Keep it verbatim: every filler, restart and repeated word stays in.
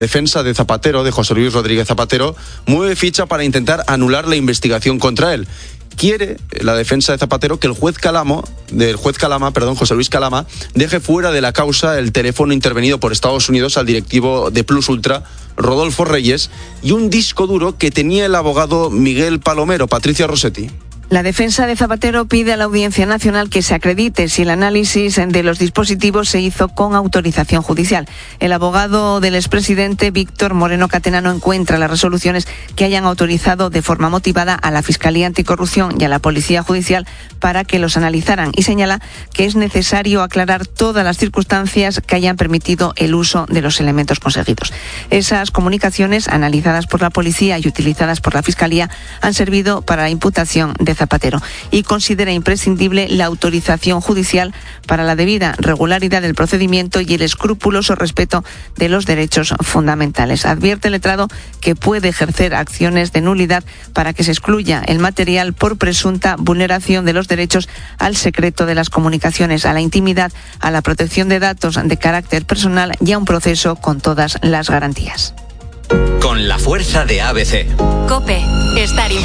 defensa de Zapatero, de José Luis Rodríguez Zapatero, mueve ficha para intentar anular la investigación contra él. Quiere la defensa de Zapatero que el juez Calamo, del juez Calama, perdón, José Luis Calama, deje fuera de la causa el teléfono intervenido por Estados Unidos al directivo de Plus Ultra, Rodolfo Reyes, y un disco duro que tenía el abogado Miguel Palomero. Patricia Rossetti. La defensa de Zapatero pide a la Audiencia Nacional que se acredite si el análisis de los dispositivos se hizo con autorización judicial. El abogado del expresidente Víctor Moreno Catenano encuentra las resoluciones que hayan autorizado de forma motivada a la Fiscalía Anticorrupción y a la Policía Judicial para que los analizaran, y señala que es necesario aclarar todas las circunstancias que hayan permitido el uso de los elementos conseguidos. Esas comunicaciones, analizadas por la policía y utilizadas por la Fiscalía, han servido para la imputación de Zapatero, y considera imprescindible la autorización judicial para la debida regularidad del procedimiento y el escrupuloso respeto de los derechos fundamentales. Advierte el letrado que puede ejercer acciones de nulidad para que se excluya el material por presunta vulneración de los derechos al secreto de las comunicaciones, a la intimidad, a la protección de datos de carácter personal y a un proceso con todas las garantías. Con la fuerza de A B C. COPE. Estar